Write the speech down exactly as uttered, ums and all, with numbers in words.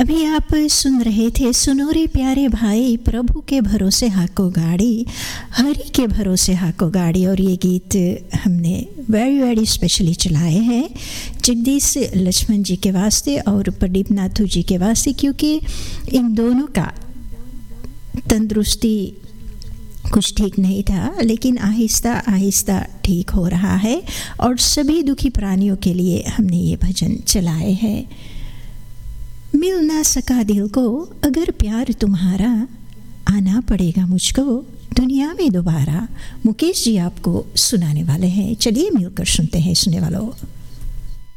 अभी आप सुन रहे थे सुनो रे प्यारे भाई, प्रभु के भरोसे हाको गाड़ी, हरि के भरोसे हाको गाड़ी। और ये गीत हमने वेरी वेरी स्पेशली चलाए हैं जगदीश लक्ष्मण जी के वास्ते और प्रदीप नाथू जी के वास्ते, क्योंकि इन दोनों का तंदुरुस्ती कुछ ठीक नहीं था, लेकिन आहिस्ता आहिस्ता ठीक हो रहा है। और सभी दुखी प्राणियों के लिए हमने ये भजन चलाए हैं। मिल ना सका दिल को अगर प्यार तुम्हारा, आना पड़ेगा मुझको दुनिया में दोबारा। मुकेश जी आपको सुनाने वाले हैं, चलिए मिलकर सुनते हैं सुनने वालों।